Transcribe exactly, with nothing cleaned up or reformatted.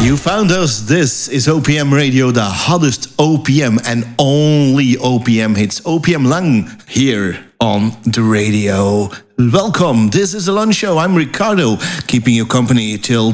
You found us. This is O P M Radio, the hottest O P M and only O P M hits. O P M Lang here on the radio. Welcome. This is the lunch show. I'm Ricardo, keeping you company till